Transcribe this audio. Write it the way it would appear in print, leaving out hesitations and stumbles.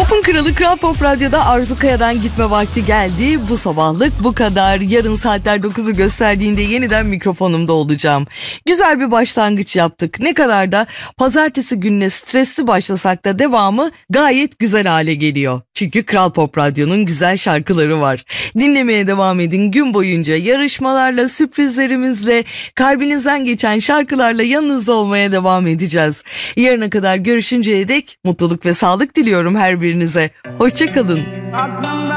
Pop'un kralı Kral Pop Radyo'da Arzu Kaya'dan gitme vakti geldi. Bu sabahlık bu kadar. Yarın saatler 9'u gösterdiğinde yeniden mikrofonumda olacağım. Güzel bir başlangıç yaptık. Ne kadar da pazartesi gününe stresli başlasak da devamı gayet güzel hale geliyor. Çünkü Kral Pop Radyo'nun güzel şarkıları var. Dinlemeye devam edin gün boyunca. Yarışmalarla, sürprizlerimizle, kalbinizden geçen şarkılarla yanınızda olmaya devam edeceğiz. Yarına kadar görüşünceye dek mutluluk ve sağlık diliyorum her birinize. Hoşça kalın.